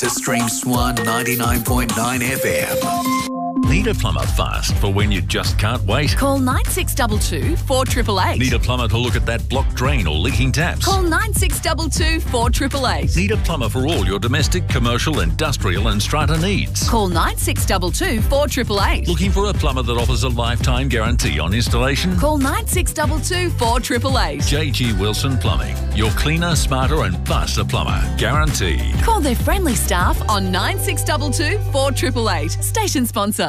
To stream Swan 99.9 FM. Need a plumber fast for when you just can't wait? Call 9622 4888. Need a plumber to look at that blocked drain or leaking taps? Call 9622 4888. Need a plumber for all your domestic, commercial, industrial and strata needs? Call 9622 4888. Looking for a plumber that offers a lifetime guarantee on installation? Call 9622 4888. JG Wilson Plumbing. Your cleaner, smarter and faster plumber. Guaranteed. Call their friendly staff on 9622 4888. Station sponsor.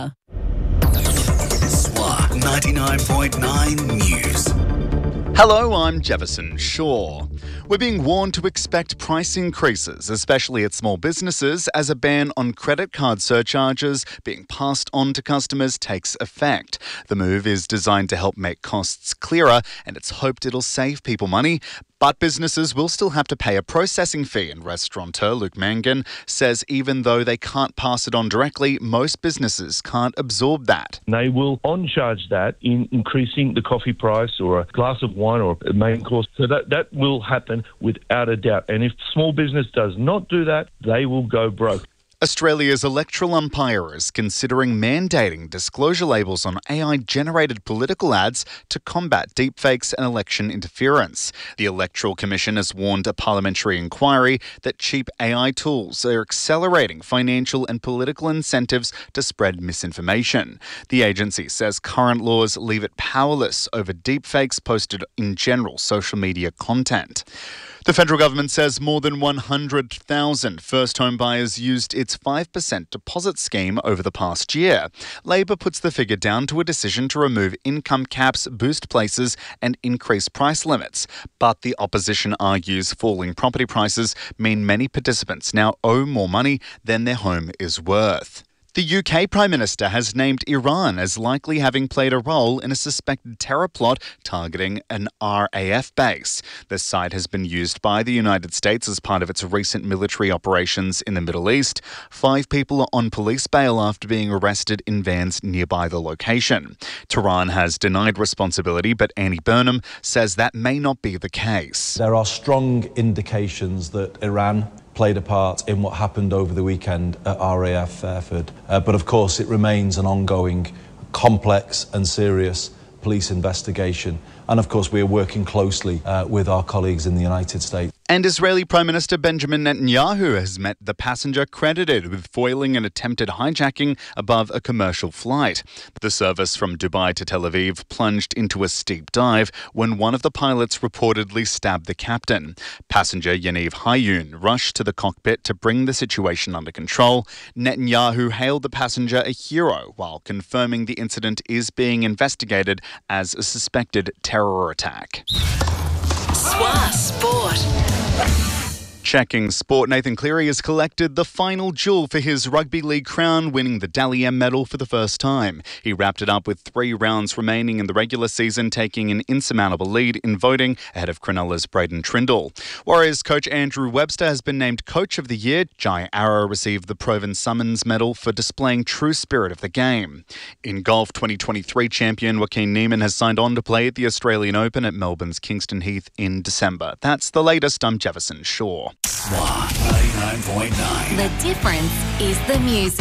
Swan 99.9 News. Hello, I'm Jefferson Shaw. We're being warned to expect price increases, especially at small businesses, as a ban on credit card surcharges being passed on to customers takes effect. The move is designed to help make costs clearer, and it's hoped it'll save people money. But businesses will still have to pay a processing fee, and restaurateur Luke Mangan says even though they can't pass it on directly, most businesses can't absorb that. They will on-charge that in increasing the coffee price or a glass of wine or a main course. So that will happen without a doubt. And if small business does not do that, they will go broke. Australia's electoral umpire is considering mandating disclosure labels on AI-generated political ads to combat deepfakes and election interference. The Electoral Commission has warned a parliamentary inquiry that cheap AI tools are accelerating financial and political incentives to spread misinformation. The agency says current laws leave it powerless over deepfakes posted in general social media content. The federal government says more than 100,000 first home buyers used its 5% deposit scheme over the past year. Labor puts the figure down to a decision to remove income caps, boost places and increase price limits. But the opposition argues falling property prices mean many participants now owe more money than their home is worth. The UK Prime Minister has named Iran as likely having played a role in a suspected terror plot targeting an RAF base. The site has been used by the United States as part of its recent military operations in the Middle East. 5 people are on police bail after being arrested in vans nearby the location. Tehran has denied responsibility, but Annie Burnham says that may not be the case. There are strong indications that Iran played a part in what happened over the weekend at RAF Fairford. But of course it remains an ongoing, complex and serious police investigation. And of course we are working closely with our colleagues in the United States. And Israeli Prime Minister Benjamin Netanyahu has met the passenger credited with foiling an attempted hijacking above a commercial flight. The service from Dubai to Tel Aviv plunged into a steep dive when one of the pilots reportedly stabbed the captain. Passenger Yaniv Hayun rushed to the cockpit to bring the situation under control. Netanyahu hailed the passenger a hero while confirming the incident is being investigated as a suspected terror attack. Swa Sport. Checking sport, Nathan Cleary has collected the final jewel for his rugby league crown, winning the Dally M medal for the first time. He wrapped it up with 3 rounds remaining in the regular season, taking an insurmountable lead in voting ahead of Cronulla's Braden Trindle. Warriors coach Andrew Webster has been named Coach of the Year. Jai Arrow received the Proven Summons medal for displaying true spirit of the game. In golf, 2023 champion Joaquin Niemann has signed on to play at the Australian Open at Melbourne's Kingston Heath in December. That's the latest. I'm Jefferson Shaw. Swan 99.9. The difference is the music.